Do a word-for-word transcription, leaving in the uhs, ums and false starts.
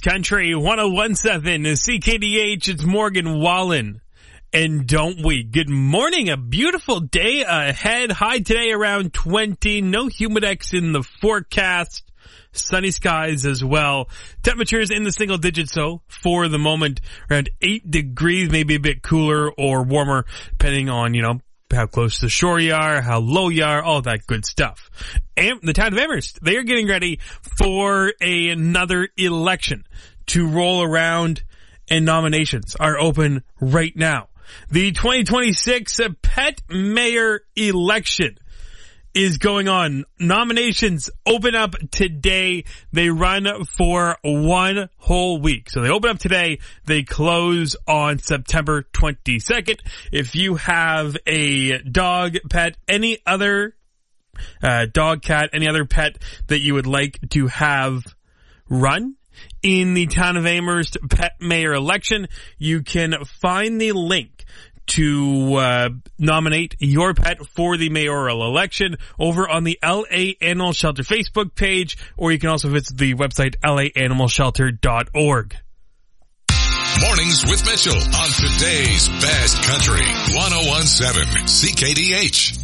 Best Country one oh one seven C K D H. It's Morgan Wallen. And don't we? Good morning. A beautiful day ahead. High today around twenty. No humidex in the forecast. Sunny skies as well. Temperatures in the single digits, though, for the moment. Around eight degrees, maybe a bit cooler or warmer, depending on, you know, how close to the shore you are, how low you are, all that good stuff. And the town of Amherst, they are getting ready for a, another election to roll around, and nominations are open right now. The twenty twenty-six Pet Mayor election is going on. Nominations open up today. They run for one whole week. So they open up today. They close on September twenty-second. If you have a dog, pet, any other uh, dog, cat, any other pet that you would like to have run in the town of Amherst Pet Mayor election, you can find the link to uh, nominate your pet for the mayoral election over on the L A Animal Shelter Facebook page, or you can also visit the website L A animal shelter dot org. Mornings with Mitchell on today's Best Country one oh one seven C K D H.